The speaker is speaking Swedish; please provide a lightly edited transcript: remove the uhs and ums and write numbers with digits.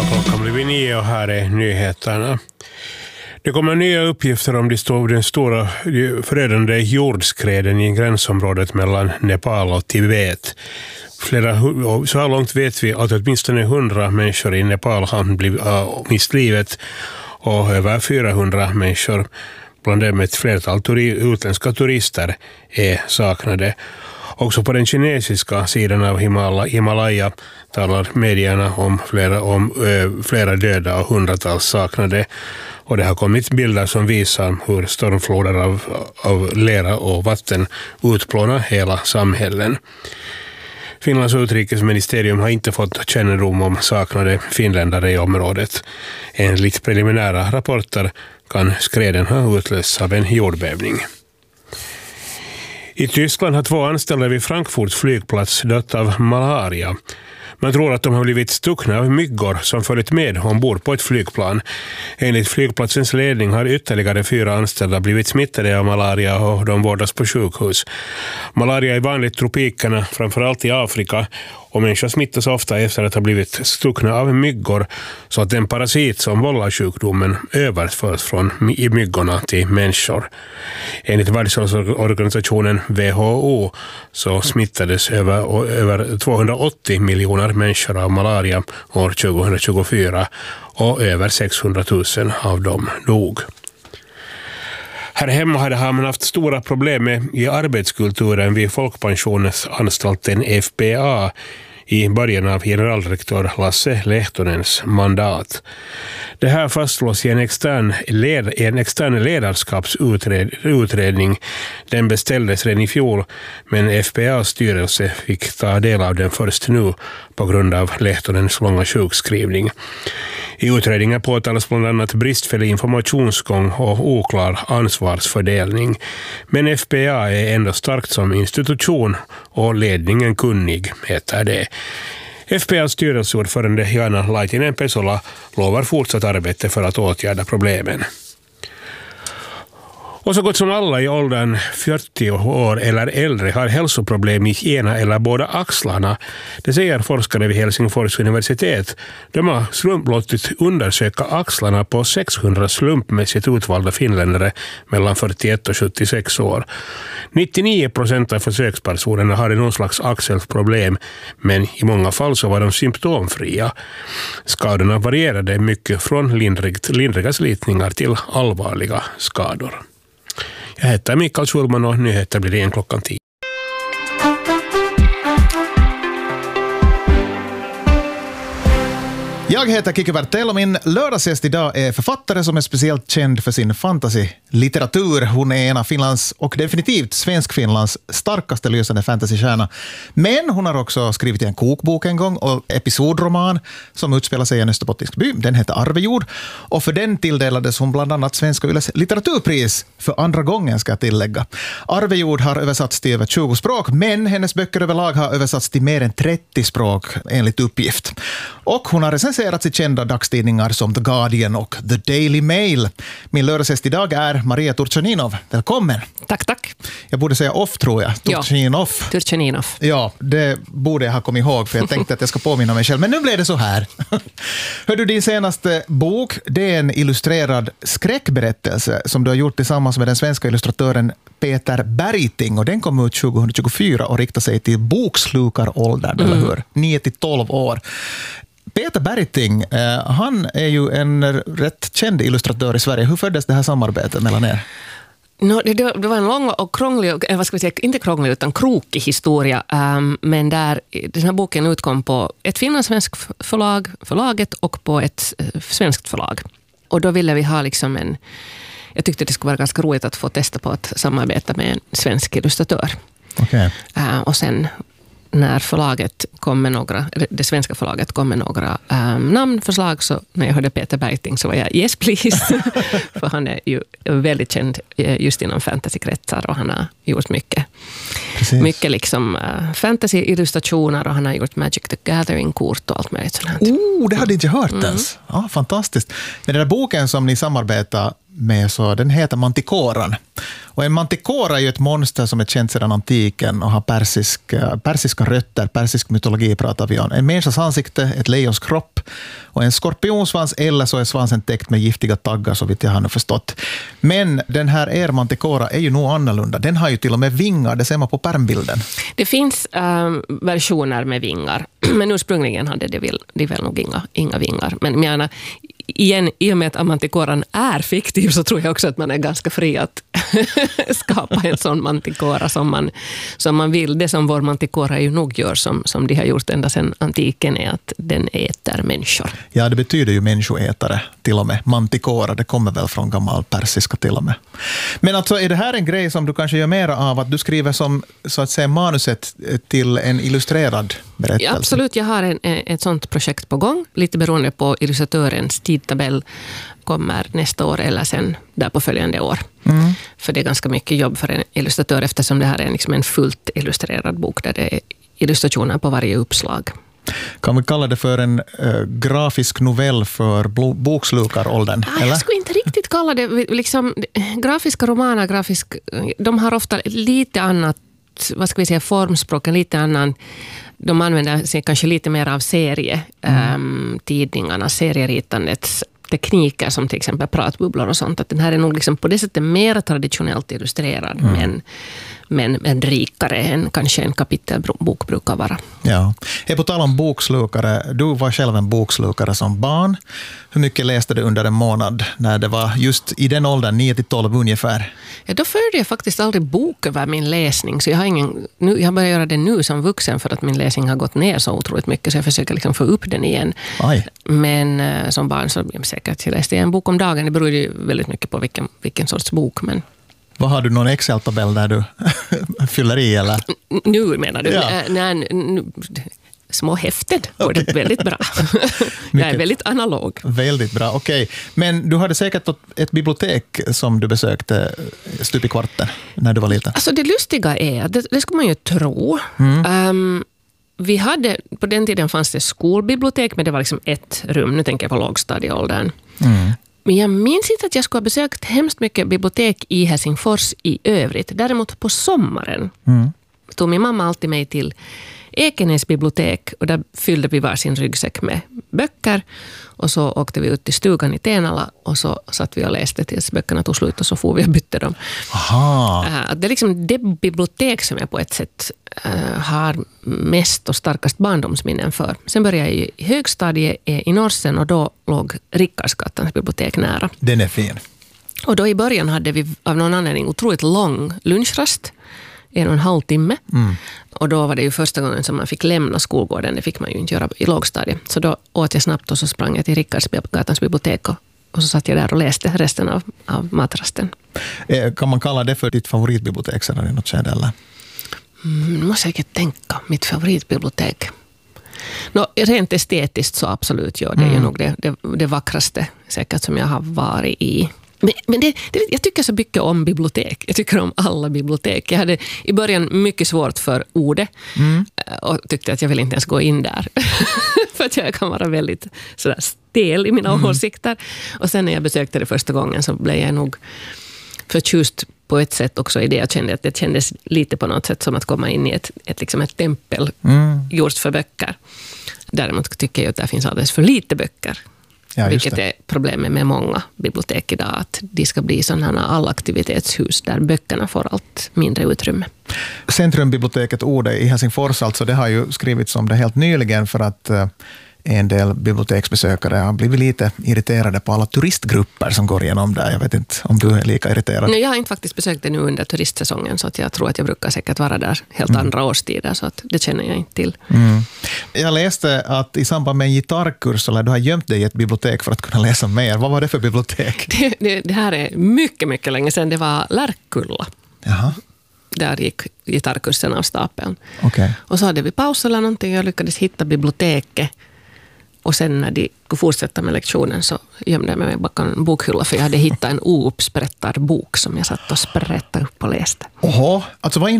Klockan blir 9 och här är nyheterna. Det kommer nya uppgifter om den stora förödande jordskreden i gränsområdet mellan Nepal och Tibet. Så här långt vet vi att åtminstone 100 människor i Nepal har mist livet och över 400 människor, bland dem ett flertal utländska turister, är saknade. Också på den kinesiska sidan av Himalaya talar medierna om flera döda och hundratals saknade. Och det har kommit bilder som visar hur stormfloder av lera och vatten utplånar hela samhällen. Finlands utrikesministerium har inte fått kännedom om saknade finländare i området. Enligt preliminära rapporter kan skreden ha utlösts av en jordbävning. I Tyskland har 2 anställda vid Frankfurts flygplats dött av malaria. Man tror att de har blivit stuckna av myggor som följt med ombord på ett flygplan. Enligt flygplatsens ledning har ytterligare 4 anställda blivit smittade av malaria och de vårdas på sjukhus. Malaria är vanligt i tropikerna, framförallt i Afrika, och människor smittas ofta efter att ha blivit stuckna av myggor, så att den parasit som vållar sjukdomen överförs från myggorna till människor. Enligt Världshälsoorganisationen WHO så smittades över 280 miljoner människor av malaria år 2024 och över 600 000 av dem dog. Här hemma har man haft stora problem i arbetskulturen vid Folkpensionsanstalten FPA i början av generaldirektör Lasse Lehtonens mandat. Det här fastslås i en extern ledarskapsutredning. Den beställdes redan i fjol, men FPAs styrelse fick ta del av den först nu på grund av Lehtonens långa sjukskrivning. I utredningen påtalas bland annat bristfällig informationsgång och oklar ansvarsfördelning. Men FPA är ändå starkt som institution och ledningen kunnig, heter det. FPAs styrelseordförande Jana Laitinen-Pesola lovar fortsatt arbete för att åtgärda problemen. Och så gott som alla i åldern 40 år eller äldre har hälsoproblem i ena eller båda axlarna. Det säger forskare vid Helsingfors universitet. De har låtit undersöka axlarna på 600 slumpmässigt utvalda finländare mellan 41 och 76 år. 99% av försökspersonerna hade någon slags axelproblem, men i många fall så var de symptomfria. Skadorna varierade mycket från lindriga slitningar till allvarliga skador. Jag heter Mikael Schulman och nyheter blir igen 10:00. Jag heter Kiki Bertel och min lördagsgäst idag är författare som är speciellt känd för sin fantasy-litteratur. Hon är en av Finlands och definitivt Svensk-Finlands starkaste lysande fantasykärna. Men hon har också skrivit en kokbok en gång och episodroman som utspelar sig i en österbottnisk by. Den heter Arvejord och för den tilldelades hon bland annat Svenska Yles litteraturpris för andra gången, ska jag tillägga. Arvejord har översatts till över 20 språk, men hennes böcker överlag har översatts till mer än 30 språk enligt uppgift. Och hon har recenserats i kända dagstidningar som The Guardian och The Daily Mail. Min lördagsgäst idag är Maria Turchaninov. Välkommen. Tack. Jag borde säga off, tror jag. Turchaninov. Ja, Turchaninov. Ja, det borde jag ha kommit ihåg för jag tänkte att jag ska påminna mig själv. Men nu blev det så här. Hör du, din senaste bok, det är en illustrerad skräckberättelse som du har gjort tillsammans med den svenska illustratören Peter Bergting, och den kom ut 2024 och riktar sig till bokslukaråldern, eller hur? 9-12 år. Peter Bergting, han är ju en rätt känd illustratör i Sverige. Hur föddes det här samarbetet mellan er? Det var en lång och krånglig, inte krånglig utan krokig historia, men där den här boken utkom på ett finlandssvenskt förlaget och på ett svenskt förlag. Och då ville vi ha liksom jag tyckte det skulle vara ganska roligt att få testa på att samarbeta med en svensk illustratör. Okay. Och sen när det svenska förlaget kom med några namnförslag, så när jag hörde Peter Bergting så var jag yes please. För han är ju väldigt känd just inom fantasykretsar och han har gjort mycket liksom fantasy-illustrationer och han har gjort Magic the Gathering-kort och allt möjligt sånt. Det hade jag inte hört ens. Ja, fantastiskt. Men den där boken som ni samarbetar med, så den heter Manticoran. Och en manticora är ju ett monster som är känt sedan antiken och har persiska rötter, persisk mytologi pratar vi om. En människas ansikte, ett lejons kropp och en skorpionsvans, eller så är svansen täckt med giftiga taggar, så vitt jag har nu förstått. Men den här manticora är ju nog annorlunda. Den har ju till och med vingar, det ser man på pärmbilden. Det finns versioner med vingar, men ursprungligen hade de väl nog inga vingar. Men gärna, igen, i och med att manticoran är fiktiv, så tror jag också att man är ganska fri att skapa en sån manticora som man vill. Det som vår manticora ju nog gör, som de har gjort ända sedan antiken, är att den äter människor. Ja, det betyder ju människoätare till och med. Manticora, det kommer väl från gammal persiska till och med. Men alltså, är det här en grej som du kanske gör mer av, att du skriver som, så att säga, manuset till en illustrerad berättelse? Ja, absolut, jag har ett sånt projekt på gång, lite beroende på illustratörens tidtabell, kommer nästa år eller sen där på följande år. Mm. För det är ganska mycket jobb för en illustratör, eftersom det här är liksom en fullt illustrerad bok där det är illustrationer på varje uppslag. Kan vi kalla det för en grafisk novell för bokslukaråldern? Eller? Jag skulle inte riktigt kalla det liksom, grafiska romaner, de har ofta lite annat, vad ska vi säga, formspråk, lite annan. De använder sig kanske lite mer av tidningarna, serieritandets tekniker, som till exempel pratbubblor och sånt. Att den här är nog liksom på det sättet mer traditionellt illustrerad, men rikare än kanske en kapitelbok brukar vara. Ja. På tal om bokslukare, du var själv en bokslukare som barn. Hur mycket läste du under en månad när det var just i den åldern, 9-12 ungefär? Ja, då förde jag faktiskt aldrig bok över min läsning, så jag har börjat göra det nu som vuxen, för att min läsning har gått ner så otroligt mycket, så jag försöker liksom få upp den igen. Aj. Men som barn så jag säkert jag läste en bok om dagen. Det beror ju väldigt mycket på vilken sorts bok, men... Vad har du, någon Excel-tabell där du fyller i, eller? Nu menar du? Ja. Nej, små häften går det väldigt bra. Jag är väldigt analog. Väldigt bra, okej. Men du hade säkert ett bibliotek som du besökte stup i kvarten när du var liten. Alltså det lustiga är, det ska man ju tro. Vi hade, på den tiden fanns det skolbibliotek, men det var liksom ett rum. Nu tänker jag på lågstadieåldern. Men jag minns inte att jag skulle ha besökt hemskt mycket bibliotek i Helsingfors i övrigt. Däremot på sommaren tog min mamma alltid mig till Ekenäs bibliotek, och där fyllde vi varsin ryggsäck med böcker, och så åkte vi ut till stugan i Tenala, och så satt vi och läste tills böckerna tog slut, och så får vi och bytte dem. Aha. Det är liksom det bibliotek som jag på ett sätt har mest och starkast barndomsminnen för. Sen började jag i högstadiet i Norsen, och då låg Rickardsgatans bibliotek nära. Den är fin. Och då i början hade vi av någon anledning otroligt lång lunchrast, 1,5 timme. Och då var det ju första gången som man fick lämna skolgården. Det fick man ju inte göra i lågstadiet. Så då åt jag snabbt, och så sprang jag till Rickardsgatans bibliotek, och så satt jag där och läste resten av matrasten. Kan man kalla det för ditt favoritbibliotek sedan i något skede, eller? Man måste säkert tänka, mitt favoritbibliotek. Rent estetiskt så absolut, ja. Det är ju nog det vackraste säkert som jag har varit i. Men jag tycker så mycket om bibliotek. Jag tycker om alla bibliotek. Jag hade i början mycket svårt för ordet och tyckte att jag vill inte ens gå in där. För att jag kan vara väldigt sådär stel i mina åsikter. Och sen när jag besökte det första gången så blev jag nog förtjust på ett sätt också i det. Jag kände att det kändes lite på något sätt som att komma in i ett tempel gjort för böcker. Däremot tycker jag att det finns alldeles för lite böcker. Ja, vilket är problemet med många bibliotek idag, att de ska bli sådana allaktivitetshus där böckerna får allt mindre utrymme. Centrumbiblioteket Ode i Helsingfors, alltså, det har ju skrivits om det helt nyligen, för att en del biblioteksbesökare har blivit lite irriterade på alla turistgrupper som går igenom där. Jag vet inte om du är lika irriterad. Nej, jag har inte faktiskt besökt det nu under turistsäsongen, så att jag tror att jag brukar säkert vara där helt andra årstider, så att det känner jag inte till. Jag läste att i samband med en gitarrkurs, eller du har gömt dig i ett bibliotek för att kunna läsa mer. Vad var det för bibliotek? Det här är mycket, mycket länge sedan. Det var Lärkulla. Jaha. Där gick gitarrkursen av stapeln. Okay. Och så hade vi paus eller någonting, jag lyckades hitta biblioteket. Och sen när de skulle fortsätta med lektionen så gömde jag mig bakom en bokhylla, för jag hade hittat en ouppsprättad bok som jag satt och sprättade upp och läste. Oho, alltså vad